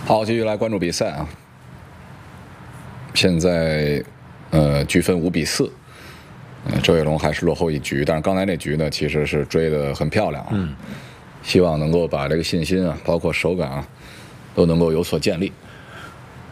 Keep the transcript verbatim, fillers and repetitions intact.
好，继续来关注比赛啊。现在，呃，局分五比四，呃，周跃龙还是落后一局，但是刚才那局呢，其实是追得很漂亮，嗯，希望能够把这个信心啊，包括手感啊，都能够有所建立。